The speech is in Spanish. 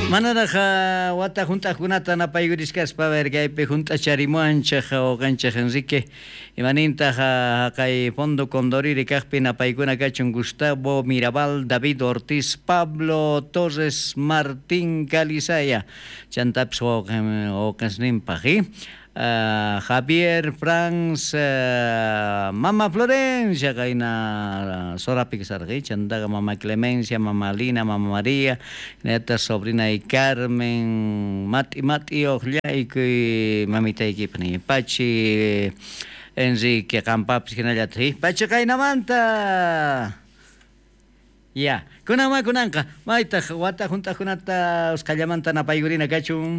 Manaraja wata juntakunata napayguriscaspa vergaypi junta charimuanchaja o gancha Enrique imanintaja kay Fondo Condoriri kaqpi napaykuna kachun Gustavo Mirabal, David Ortiz, Pablo Torres, Martín Calizaya chantaps ocansnimpaji Javier Franz Mama Florencia kaina Sorapic Sargui chandaga Mama Clemencia, Mama Lina, Mama María neta sobrina y Carmen Mati Ollay mamita equipni Pachi Enrique Campaps kinallatri Pachi kaina manta ya kunama kunanka maita wata junta kunata uskallamanta napaygurina kachun